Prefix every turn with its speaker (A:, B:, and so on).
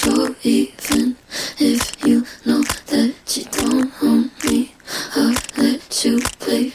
A: So even if you know that you don't own me, I'll let you play